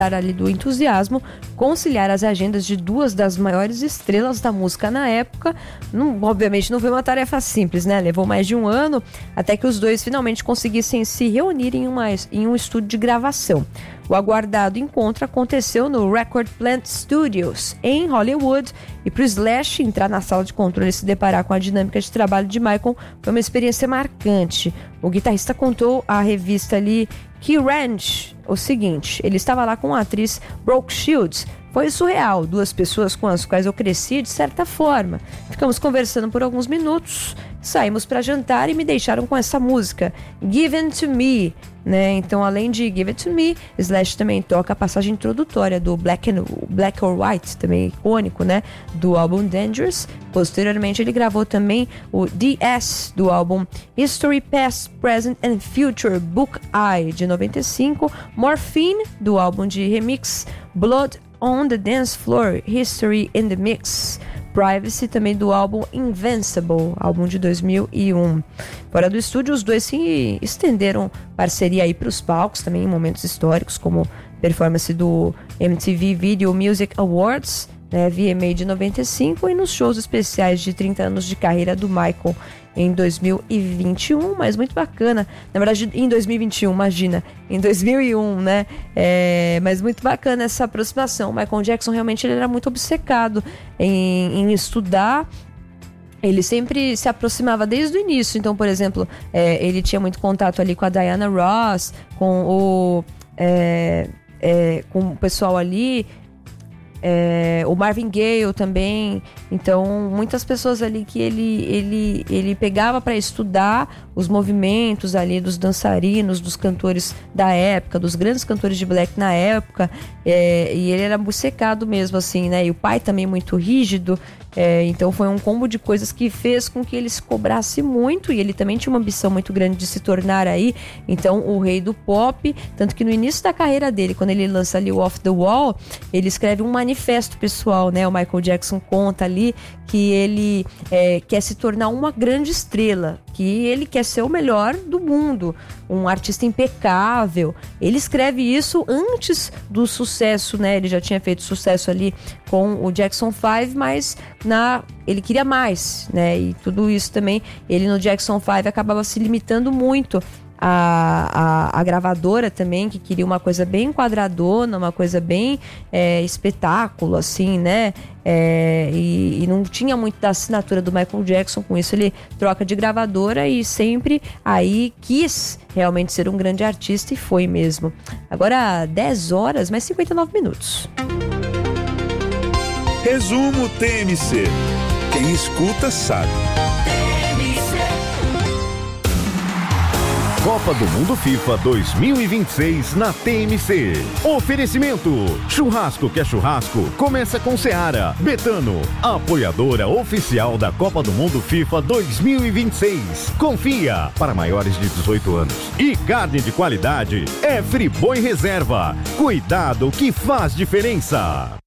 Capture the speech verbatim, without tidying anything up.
ali do entusiasmo, conciliar as agendas de duas das maiores estrelas da música na época. Não, obviamente não foi uma tarefa simples, né? Levou mais de um ano até que os dois finalmente conseguissem se reunir em, uma, em um estúdio de gravação. O aguardado encontro aconteceu no Record Plant Studios, em Hollywood, e para o Slash entrar na sala de controle e se deparar com a dinâmica de trabalho de Michael foi uma experiência marcante. O guitarrista contou à revista ali Key Ranch o seguinte: ele estava lá com a atriz Brooke Shields. Foi surreal, duas pessoas com as quais eu cresci de certa forma. Ficamos conversando por alguns minutos, saímos para jantar e me deixaram com essa música, Given to Me, né? Então, além de Give It to Me, Slash também toca a passagem introdutória do Black, and, Black or White, também icônico, né? Do álbum Dangerous. Posteriormente, ele gravou também o D S do álbum History, Past, Present and Future, Book I, de noventa e cinco, Morphine, do álbum de remix Blood on the Dance Floor, History in the Mix, Privacy, também do álbum Invincible, álbum de dois mil e um. Fora do estúdio, os dois se estenderam parceria aí para os palcos, também em momentos históricos, como performance do M T V Video Music Awards, né, V M A de noventa e cinco, e nos shows especiais de trinta anos de carreira do Michael em dois mil e vinte e um, mas muito bacana, na verdade em dois mil e vinte e um, imagina, em dois mil e um, né, é, mas muito bacana essa aproximação. O Michael Jackson realmente ele era muito obcecado em, em estudar. Ele sempre se aproximava desde o início. Então, por exemplo, é, ele tinha muito contato ali com a Diana Ross, com o, é, é, com o pessoal ali, é, o Marvin Gaye também. Então, muitas pessoas ali que ele, ele, ele pegava para estudar os movimentos ali dos dançarinos, dos cantores da época, dos grandes cantores de black na época, é, e ele era obcecado mesmo, assim, né? E o pai também muito rígido. É, então foi um combo de coisas que fez com que ele se cobrasse muito, e ele também tinha uma ambição muito grande de se tornar aí, então, o rei do pop. Tanto que no início da carreira dele, quando ele lança ali o Off the Wall, ele escreve um manifesto pessoal, né? O Michael Jackson conta ali que ele é, quer se tornar uma grande estrela, que ele quer ser o melhor do mundo, um artista impecável. Ele escreve isso antes do sucesso, né? Ele já tinha feito sucesso ali com o Jackson five, mas na, ele queria mais, né? E tudo isso também, ele no Jackson five acabava se limitando muito. A, a, a gravadora também, que queria uma coisa bem quadradona, uma coisa bem é, espetáculo, assim, né? É, e, e não tinha muito da assinatura do Michael Jackson. Com isso ele troca de gravadora e sempre aí quis realmente ser um grande artista, e foi mesmo. Agora dez horas, mais cinquenta e nove minutos. Resumo T M C. Quem escuta sabe. Copa do Mundo FIFA dois mil e vinte e seis na T M C. Oferecimento: churrasco que é churrasco, começa com Seara. Betano, apoiadora oficial da Copa do Mundo FIFA dois mil e vinte e seis. Confia, para maiores de dezoito anos. E carne de qualidade é Friboi Reserva. Cuidado que faz diferença.